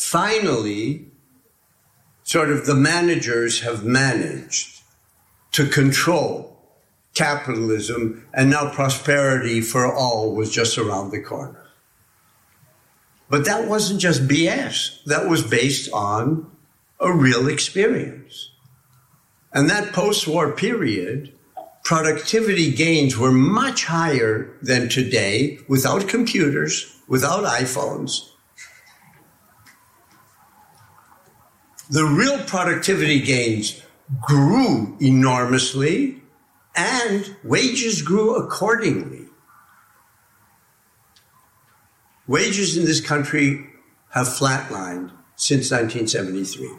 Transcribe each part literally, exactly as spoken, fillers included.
finally, sort of the managers have managed to control capitalism, and now prosperity for all was just around the corner. But that wasn't just B S. That was based on a real experience. And that post-war period, productivity gains were much higher than today without computers, without iPhones. The real productivity gains grew enormously, and wages grew accordingly. Wages in this country have flatlined since nineteen seventy-three.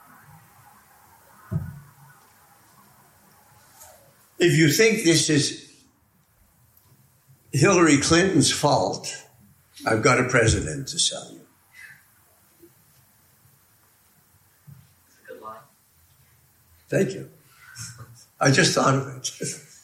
If you think this is Hillary Clinton's fault, I've got a president to sell you. Good line. Thank you. I just thought of it.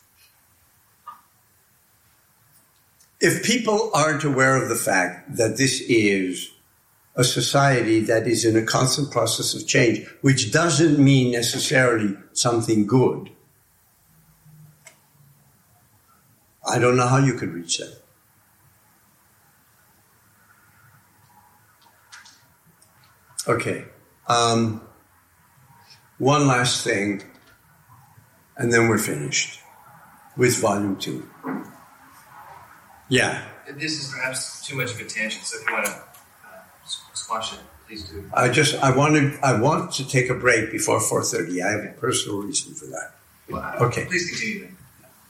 If people aren't aware of the fact that this is a society that is in a constant process of change, which doesn't mean necessarily something good, I don't know how you could reach that. Okay. Um, one last thing, and then we're finished with volume two. Yeah. This is perhaps too much of a tangent, so if you want to uh, squash it, please do. I just, I wanted, I want to take a break before four thirty. I have a personal reason for that. Well, okay. Please continue then.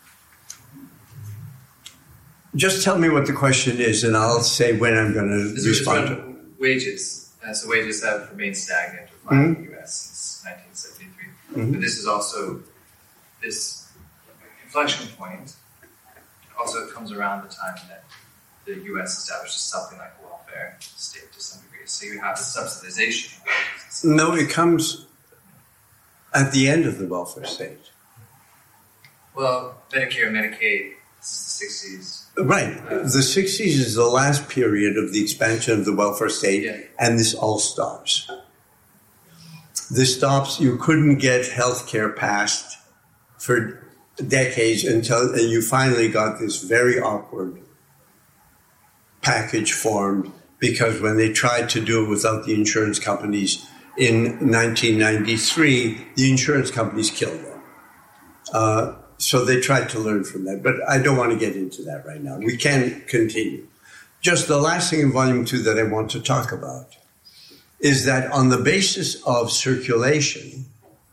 Just tell me what the question is, and I'll say when I'm going to this respond to it. Wages. Uh, so wages have remained stagnant or flat mm-hmm. in the U S since nineteen seventy-three. Mm-hmm. But this is also, this inflection point also comes around the time that the U S establishes something like a welfare state to some degree. So you have the subsidization. No, it comes at the end of the welfare state. Well, Medicare and Medicaid, this is the sixties. Right. Uh, the sixties is the last period of the expansion of the welfare state, yeah. and this all stops. This stops. You couldn't get health care passed for decades until you finally got this very awkward package formed, because when they tried to do it without the insurance companies in nineteen ninety-three, the insurance companies killed them. Uh, so they tried to learn from that, but I don't want to get into that right now. We can continue. Just the last thing in volume two that I want to talk about is that on the basis of circulation,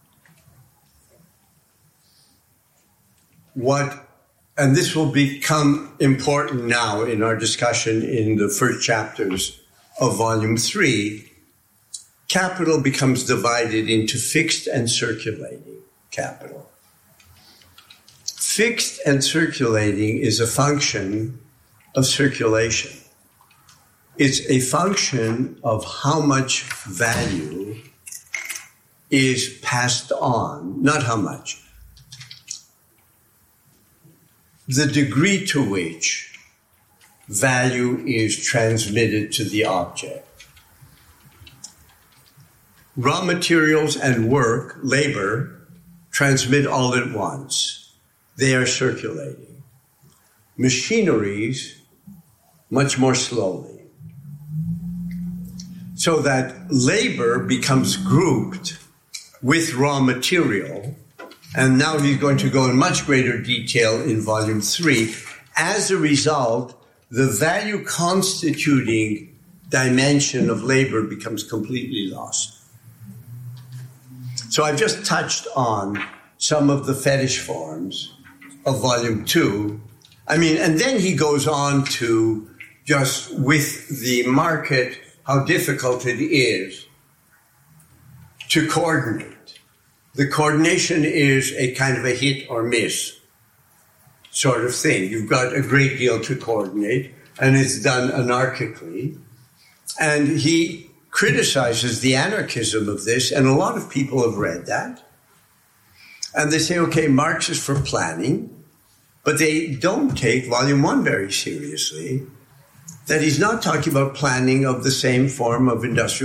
what, and this will become important now in our discussion in the first chapters of volume three, capital becomes divided into fixed and circulating capital. Fixed and circulating is a function of circulation. It's a function of how much value is passed on, not how much. The degree to which value is transmitted to the object. Raw materials and work, labor, transmit all at once. They are circulating. Machineries, much more slowly. So that labor becomes grouped with raw material, and now he's going to go in much greater detail in volume three. As a result, the value constituting dimension of labor becomes completely lost. So I've just touched on some of the fetish forms of volume two. I mean, and then he goes on to just with the market, how difficult it is to coordinate. The coordination is a kind of a hit or miss sort of thing. You've got a great deal to coordinate, and it's done anarchically. And he criticizes the anarchism of this, and a lot of people have read that. And they say, okay, Marx is for planning, but they don't take volume one very seriously, that he's not talking about planning of the same form of industrial